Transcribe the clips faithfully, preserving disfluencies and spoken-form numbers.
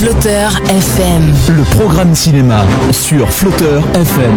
Flotteur F M. Le programme cinéma sur Flotteur F M.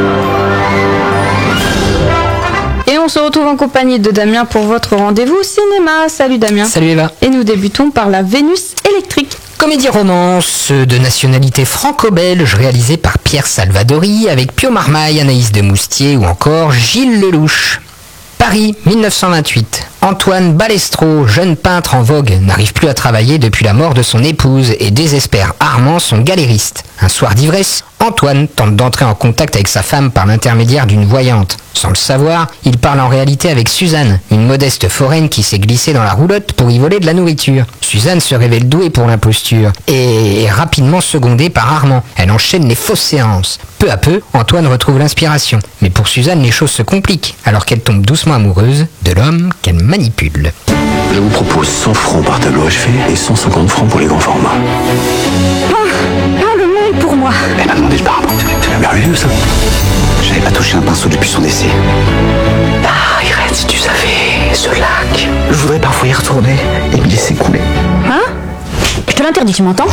Et on se retrouve en compagnie de Damien pour votre rendez-vous cinéma. Salut Damien. Salut Eva. Et nous débutons par La Vénus électrique. Comédie-romance de nationalité franco-belge réalisée par Pierre Salvadori avec Pio Marmaille, Anaïs de Moustier ou encore Gilles Lelouch. Paris, mille neuf cent vingt-huit. Antoine Balestro, jeune peintre en vogue, n'arrive plus à travailler depuis la mort de son épouse et désespère Armand, son galériste. Un soir d'ivresse, Antoine tente d'entrer en contact avec sa femme par l'intermédiaire d'une voyante. Sans le savoir, il parle en réalité avec Suzanne, une modeste foraine qui s'est glissée dans la roulotte pour y voler de la nourriture. Suzanne se révèle douée pour l'imposture et est rapidement secondée par Armand. Elle enchaîne les fausses séances. Peu à peu, Antoine retrouve l'inspiration. Mais pour Suzanne, les choses se compliquent alors qu'elle tombe doucement amoureuse de l'homme qu'elle manipule. Je vous propose cent francs par tableau achevé et cent cinquante francs pour les grands formats. Ah, ah le monde pour moi. Elle m'a demandé de parapente. C'est merveilleux ça. J'avais pas touché un pinceau depuis son décès. Ah, Irène, si tu savais, ce lac. Je voudrais parfois y retourner et me laisser couler. Hein? Je te l'interdis, tu m'entends?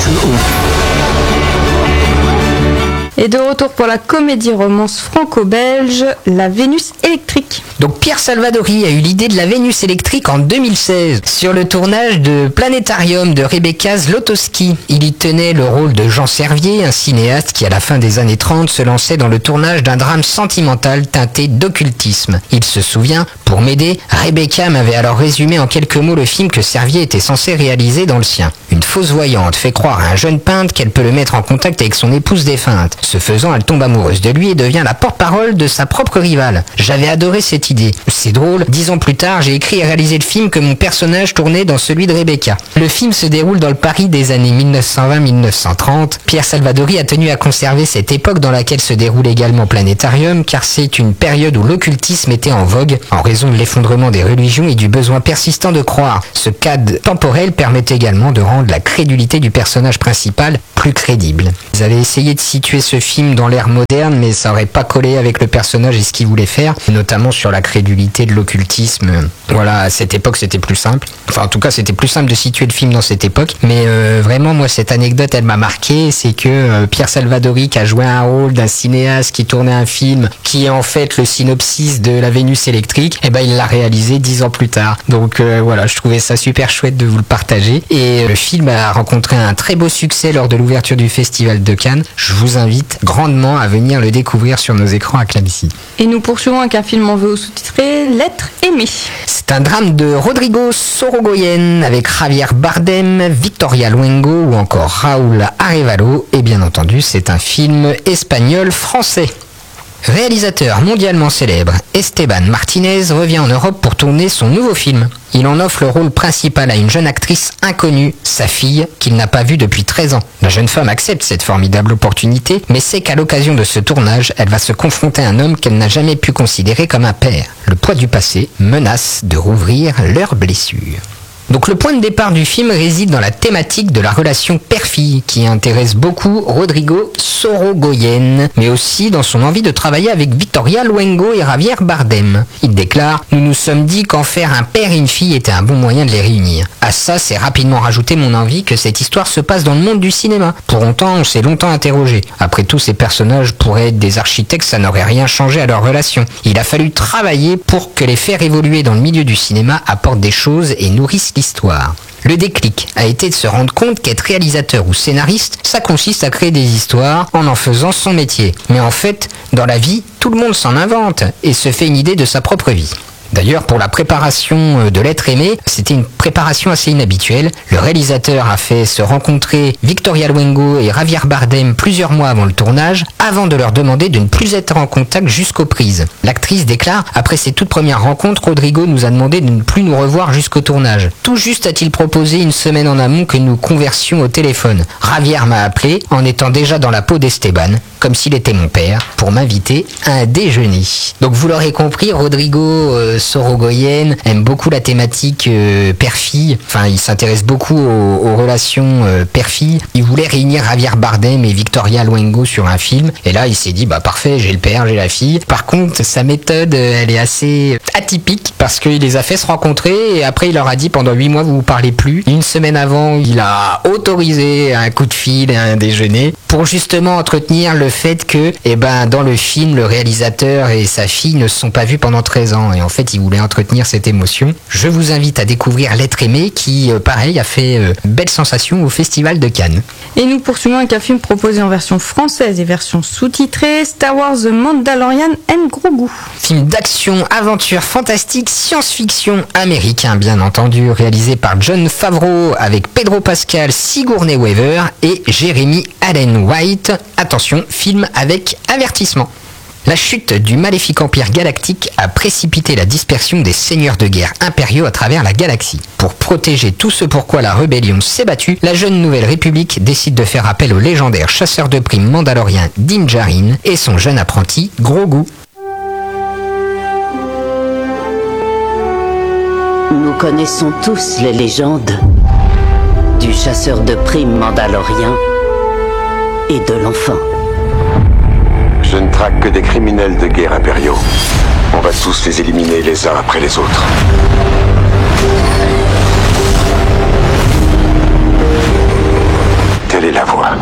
Et de retour pour la comédie-romance franco-belge, La Vénus électrique. Donc Pierre Salvadori a eu l'idée de La Vénus électrique en deux mille seize, sur le tournage de Planétarium de Rebecca Zlotowski. Il y tenait le rôle de Jean Servier, un cinéaste qui à la fin des années trente se lançait dans le tournage d'un drame sentimental teinté d'occultisme. Il se souvient, pour m'aider, Rebecca m'avait alors résumé en quelques mots le film que Servier était censé réaliser dans le sien. Une fausse voyante fait croire à un jeune peintre qu'elle peut le mettre en contact avec son épouse défunte. Ce faisant, elle tombe amoureuse de lui et devient la porte-parole de sa propre rivale. J'avais adoré cette idée. C'est drôle, dix ans plus tard, j'ai écrit et réalisé le film que mon personnage tournait dans celui de Rebecca. Le film se déroule dans le Paris des années mille neuf cent vingt à mille neuf cent trente. Pierre Salvadori a tenu à conserver cette époque dans laquelle se déroule également Planétarium, car c'est une période où l'occultisme était en vogue, en raison de l'effondrement des religions et du besoin persistant de croire. Ce cadre temporel permet également de rendre la crédulité du personnage principal plus crédible. Ils avaient essayé de situer ce film dans l'ère moderne, mais ça aurait pas collé avec le personnage et ce qu'il voulait faire, notamment sur la crédulité de l'occultisme. Voilà, à cette époque c'était plus simple. Enfin en tout cas c'était plus simple de situer le film dans cette époque, mais euh, vraiment moi cette anecdote elle m'a marqué, c'est que euh, Pierre Salvadori qui a joué un rôle d'un cinéaste qui tournait un film qui est en fait le synopsis de La Vénus électrique, et ben il l'a réalisé dix ans plus tard. Donc euh, voilà, je trouvais ça super chouette de vous le partager, et euh, le film a rencontré un très beau succès lors de l'ouverture du Festival de Cannes. Je vous invite grandement à venir le découvrir sur nos écrans à Clamecy. Et nous poursuivons avec un film en V O sous-titré L'être aimé. C'est un drame de Rodrigo Sorogoyen avec Javier Bardem, Victoria Luengo ou encore Raúl Arevalo, et bien entendu c'est un film espagnol-français. Réalisateur mondialement célèbre, Esteban Martinez revient en Europe pour tourner son nouveau film. Il en offre le rôle principal à une jeune actrice inconnue, sa fille, qu'il n'a pas vue depuis treize ans. La jeune femme accepte cette formidable opportunité, mais sait qu'à l'occasion de ce tournage, elle va se confronter à un homme qu'elle n'a jamais pu considérer comme un père. Le poids du passé menace de rouvrir leurs blessures. Donc le point de départ du film réside dans la thématique de la relation père-fille qui intéresse beaucoup Rodrigo Sorogoyen, mais aussi dans son envie de travailler avec Victoria Luengo et Javier Bardem. Il déclare « Nous nous sommes dit qu'en faire un père et une fille était un bon moyen de les réunir. » À ça, c'est rapidement rajouté mon envie que cette histoire se passe dans le monde du cinéma. Pour autant, on s'est longtemps interrogé. Après tout, ces personnages pourraient être des architectes, ça n'aurait rien changé à leur relation. Il a fallu travailler pour que les faire évoluer dans le milieu du cinéma apportent des choses et nourrissent l'histoire. Le déclic a été de se rendre compte qu'être réalisateur ou scénariste, ça consiste à créer des histoires en en faisant son métier. Mais en fait, dans la vie, tout le monde s'en invente et se fait une idée de sa propre vie. D'ailleurs, pour la préparation de L'être aimé, c'était une préparation assez inhabituelle. Le réalisateur a fait se rencontrer Victoria Luengo et Javier Bardem plusieurs mois avant le tournage, avant de leur demander de ne plus être en contact jusqu'aux prises. L'actrice déclare « Après ces toutes premières rencontres, Rodrigo nous a demandé de ne plus nous revoir jusqu'au tournage. Tout juste a-t-il proposé une semaine en amont que nous conversions au téléphone. Javier m'a appelé, en étant déjà dans la peau d'Esteban, comme s'il était mon père, pour m'inviter à un déjeuner. » Donc vous l'aurez compris, Rodrigo euh, Sorogoyen aime beaucoup la thématique euh, père-fille. Enfin, il s'intéresse beaucoup aux, aux relations euh, père-fille. Il voulait réunir Javier Bardem et Victoria Luengo sur un film. Et là, il s'est dit, bah parfait, j'ai le père, j'ai la fille. Par contre, sa méthode, elle est assez atypique parce qu'il les a fait se rencontrer et après, il leur a dit, pendant huit mois, vous vous parlez plus. Une semaine avant, il a autorisé un coup de fil et un déjeuner pour justement entretenir le fait que, eh ben, dans le film, le réalisateur et sa fille ne se sont pas vus pendant treize ans. Et en fait, il voulait entretenir cette émotion. Je vous invite à découvrir L'être aimé qui, euh, pareil, a fait euh, belle sensation au Festival de Cannes. Et nous poursuivons avec un film proposé en version française et version sous-titrée, Star Wars The Mandalorian and Grogu. Film d'action, aventure, fantastique, science-fiction américain, bien entendu, réalisé par Jon Favreau avec Pedro Pascal, Sigourney Weaver et Jeremy Allen White. Attention, film avec avertissement. La chute du maléfique empire galactique a précipité la dispersion des seigneurs de guerre impériaux à travers la galaxie. Pour protéger tout ce pourquoi la rébellion s'est battue, la jeune Nouvelle République décide de faire appel au légendaire chasseur de primes mandalorien Din Djarin et son jeune apprenti Grogu. Nous connaissons tous les légendes du chasseur de primes mandalorien et de l'enfant. Je ne traque que des criminels de guerre impériaux. On va tous les éliminer les uns après les autres. Telle est la voie.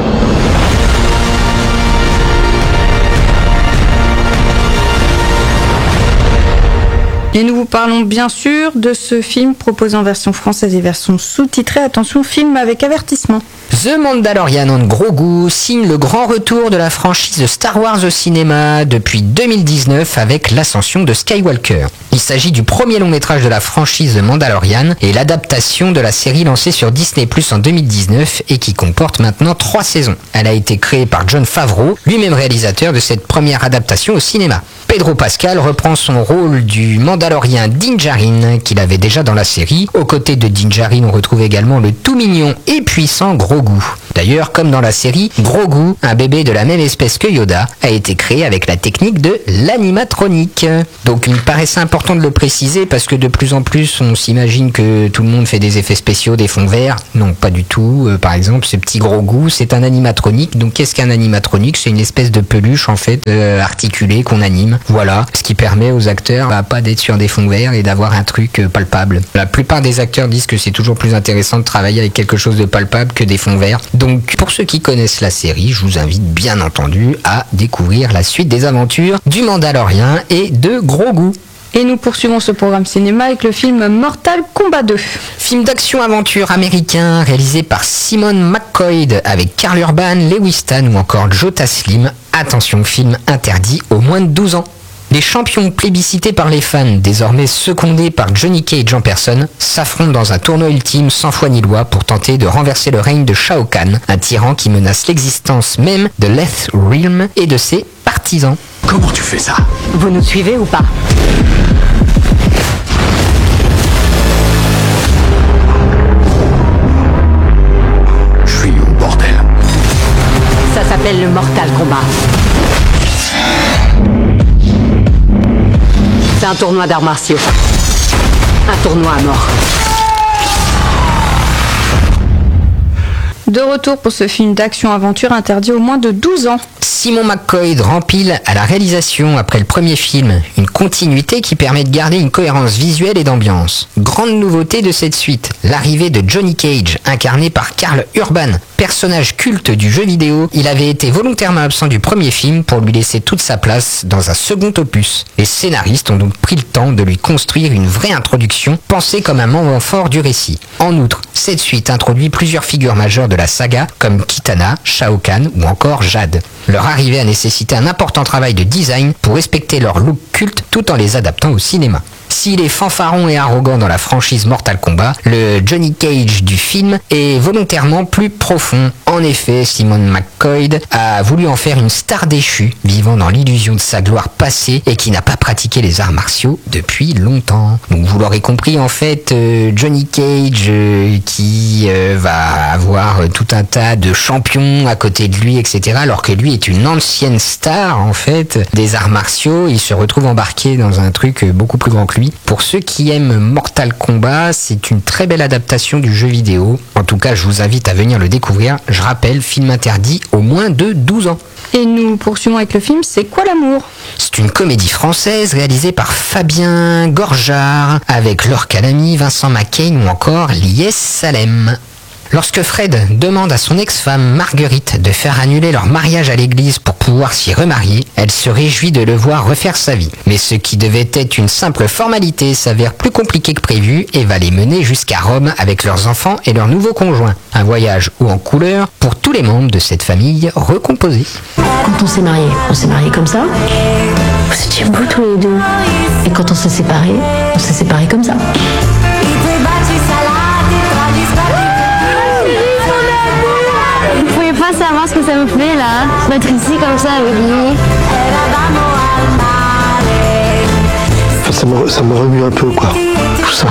Et nous vous parlons bien sûr de ce film proposé en version française et version sous-titrée. Attention, film avec avertissement. The Mandalorian and Grogu signe le grand retour de la franchise Star Wars au cinéma depuis deux mille dix-neuf avec l'ascension de Skywalker. Il s'agit du premier long métrage de la franchise The Mandalorian et l'adaptation de la série lancée sur Disney plus, en deux mille dix-neuf et qui comporte maintenant trois saisons. Elle a été créée par Jon Favreau, lui-même réalisateur de cette première adaptation au cinéma. Pedro Pascal reprend son rôle du Mandalorien Din Djarin qu'il avait déjà dans la série. Aux côtés de Din Djarin, on retrouve également le tout mignon et puissant Grogu. D'ailleurs, comme dans la série, Grogu, un bébé de la même espèce que Yoda, a été créé avec la technique de l'animatronique. Donc il me paraissait important de le préciser parce que de plus en plus on s'imagine que tout le monde fait des effets spéciaux, des fonds verts. Non, pas du tout. Euh, par exemple, ce petit Grogu, c'est un animatronique. Donc qu'est-ce qu'un animatronique ? C'est une espèce de peluche en fait euh, articulée qu'on anime. Voilà, ce qui permet aux acteurs bah, pas d'être sur des fonds verts et d'avoir un truc euh, palpable. La plupart des acteurs disent que c'est toujours plus intéressant de travailler avec quelque chose de palpable que des fonds verts. Donc pour ceux qui connaissent la série, je vous invite bien entendu à découvrir la suite des aventures du Mandalorien et de Grogu. Et nous poursuivons ce programme cinéma avec le film Mortal Kombat deux. Film d'action-aventure américain réalisé par Simon McCoy avec Karl Urban, Lewis Tan ou encore Joe Taslim. Attention, film interdit aux moins de douze ans. Les champions plébiscités par les fans, désormais secondés par Johnny Cage en personne, s'affrontent dans un tournoi ultime sans foi ni loi pour tenter de renverser le règne de Shao Kahn, un tyran qui menace l'existence même de Leth Realm et de ses partisans. Comment tu fais ça ? Vous nous suivez ou pas? Je suis où, bordel ? Ça s'appelle le Mortal Kombat. C'est un tournoi d'arts martiaux. Un tournoi à mort. De retour pour ce film d'action-aventure interdit aux moins de douze ans. Simon McCoy rempile à la réalisation après le premier film, une continuité qui permet de garder une cohérence visuelle et d'ambiance. Grande nouveauté de cette suite, l'arrivée de Johnny Cage, incarné par Karl Urban. Personnage culte du jeu vidéo, il avait été volontairement absent du premier film pour lui laisser toute sa place dans un second opus. Les scénaristes ont donc pris le temps de lui construire une vraie introduction, pensée comme un moment fort du récit. En outre, cette suite introduit plusieurs figures majeures de la saga, comme Kitana, Shao Kahn ou encore Jade. Leur arrivée a nécessité un important travail de design pour respecter leur look culte tout en les adaptant au cinéma. S'il est fanfaron et arrogant dans la franchise Mortal Kombat, le Johnny Cage du film est volontairement plus profond. En En effet, Simon McCoy a voulu en faire une star déchue, vivant dans l'illusion de sa gloire passée et qui n'a pas pratiqué les arts martiaux depuis longtemps. Donc vous l'aurez compris, en fait, euh, Johnny Cage euh, qui euh, va avoir euh, tout un tas de champions à côté de lui, et cetera. Alors que lui est une ancienne star, en fait, des arts martiaux. Il se retrouve embarqué dans un truc euh, beaucoup plus grand que lui. Pour ceux qui aiment Mortal Kombat, c'est une très belle adaptation du jeu vidéo. En tout cas, je vous invite à venir le découvrir. Je rappelle, film interdit au moins de douze ans. Et nous poursuivons avec le film C'est quoi l'amour ? C'est une comédie française réalisée par Fabien Gorjard, avec Laure Calamy, Vincent McCain ou encore Lies Salem. Lorsque Fred demande à son ex-femme Marguerite de faire annuler leur mariage à l'église pour pouvoir s'y remarier, elle se réjouit de le voir refaire sa vie. Mais ce qui devait être une simple formalité s'avère plus compliqué que prévu et va les mener jusqu'à Rome avec leurs enfants et leur nouveau conjoint. Un voyage haut en couleur pour tous les membres de cette famille recomposée. Quand on s'est mariés, on s'est mariés comme ça. Vous étiez beaux tous les deux. Et quand on s'est séparés, on s'est séparés comme ça. Vous pouvez pas savoir ce que ça me fait là, d'être ici comme ça avec lui. Ça me, ça me remue un peu, quoi, tout ça.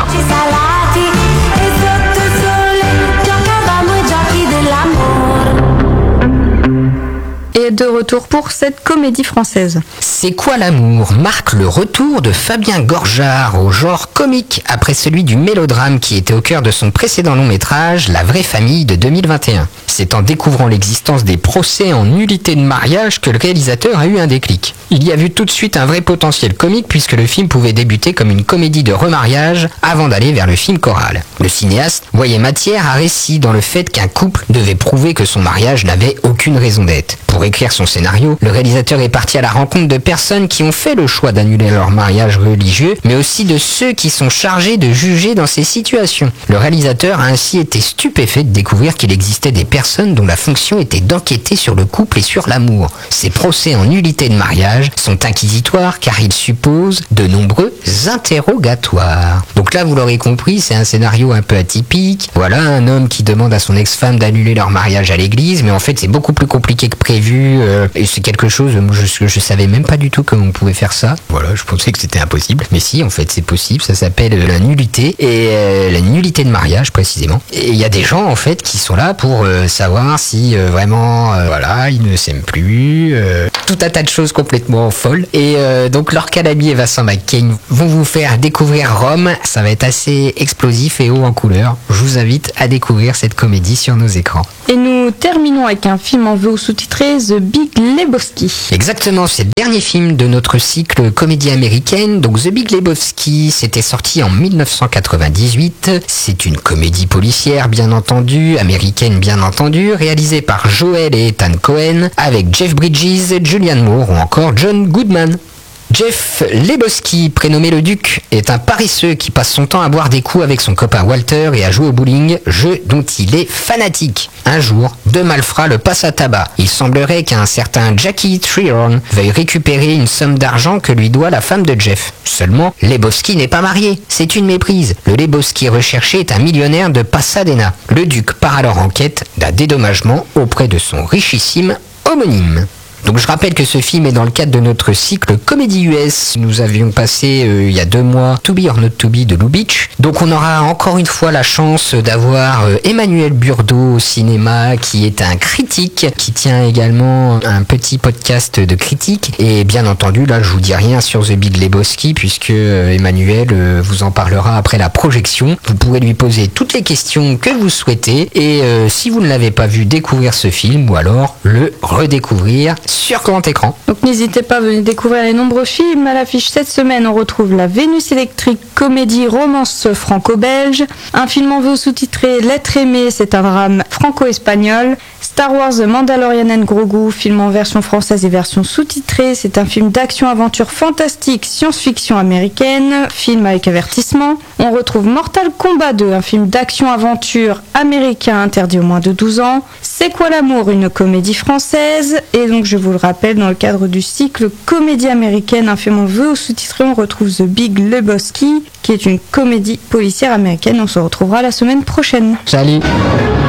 Et de retour pour cette comédie française. C'est quoi l'amour marque le retour de Fabien Gorjard au genre comique après celui du mélodrame qui était au cœur de son précédent long métrage La vraie famille de deux mille vingt et un. C'est en découvrant l'existence des procès en nullité de mariage que le réalisateur a eu un déclic. Il y a vu tout de suite un vrai potentiel comique puisque le film pouvait débuter comme une comédie de remariage avant d'aller vers le film choral. Le cinéaste voyait matière à récit dans le fait qu'un couple devait prouver que son mariage n'avait aucune raison d'être. Pour écrire son scénario, le réalisateur est parti à la rencontre de personnes qui ont fait le choix d'annuler leur mariage religieux, mais aussi de ceux qui sont chargés de juger dans ces situations. Le réalisateur a ainsi été stupéfait de découvrir qu'il existait des personnes dont la fonction était d'enquêter sur le couple et sur l'amour. Ces procès en nullité de mariage sont inquisitoires car ils supposent de nombreux interrogatoires. Donc là, vous l'aurez compris, c'est un scénario un peu atypique. Voilà, un homme qui demande à son ex-femme d'annuler leur mariage à l'église, mais en fait, c'est beaucoup plus compliqué que prévu. Euh, et c'est quelque chose, moi, je, je savais même pas du tout comment on pouvait faire ça. Voilà, je pensais que c'était impossible. Mais si, en fait, c'est possible. Ça s'appelle la nullité. Et euh, la nullité de mariage, précisément. Et il y a des gens, en fait, qui sont là pour euh, savoir si euh, vraiment, euh, voilà, ils ne s'aiment plus. Euh, tout un tas de choses complètement folles. Et euh, donc, Laure Calamy et Vincent McCain vont vous faire découvrir Rome. Ça va être assez explosif et haut en couleur. Je vous invite à découvrir cette comédie sur nos écrans. Et nous terminons avec un film en V O sous-titré The Big Lebowski. Exactement, c'est le dernier film de notre cycle comédie américaine. Donc The Big Lebowski, c'était sorti en dix-neuf cent quatre-vingt-dix-huit. C'est une comédie policière, bien entendu, américaine, bien entendu, réalisée par Joel et Ethan Cohen, avec Jeff Bridges, Julianne Moore ou encore John Goodman. Jeff Lebowski, prénommé le Duc, est un paresseux qui passe son temps à boire des coups avec son copain Walter et à jouer au bowling, jeu dont il est fanatique. Un jour, deux malfrats le passent à tabac. Il semblerait qu'un certain Jackie Treherne veuille récupérer une somme d'argent que lui doit la femme de Jeff. Seulement, Lebowski n'est pas marié. C'est une méprise. Le Lebowski recherché est un millionnaire de Pasadena. Le Duc part alors en quête d'un dédommagement auprès de son richissime homonyme. Donc je rappelle que ce film est dans le cadre de notre cycle Comédie U S. Nous avions passé euh, il y a deux mois To Be or Not To Be de Lou Beach. Donc on aura encore une fois la chance d'avoir euh, Emmanuel Burdeau au cinéma, qui est un critique, qui tient également un petit podcast de critique. Et bien entendu, là je vous dis rien sur The Big Lebowski, puisque euh, Emmanuel euh, vous en parlera après la projection. Vous pourrez lui poser toutes les questions que vous souhaitez. Et euh, si vous ne l'avez pas vu, découvrir ce film, ou alors le redécouvrir sur grand écran. Donc n'hésitez pas à venir découvrir les nombreux films. À l'affiche cette semaine, on retrouve La Vénus électrique, comédie romance franco-belge. Un film en V O sous-titré L'être aimé, c'est un drame franco-espagnol. Star Wars The Mandalorian and Grogu, film en version française et version sous-titrée. C'est un film d'action-aventure fantastique, science-fiction américaine, film avec avertissement. On retrouve Mortal Kombat deux, un film d'action-aventure américain interdit aux moins de douze ans. C'est quoi l'amour, une comédie française. Et donc je vous le rappelle, dans le cadre du cycle comédie américaine, un film en V O sous-titré, on retrouve The Big Lebowski, qui est une comédie policière américaine. On se retrouvera la semaine prochaine. Salut.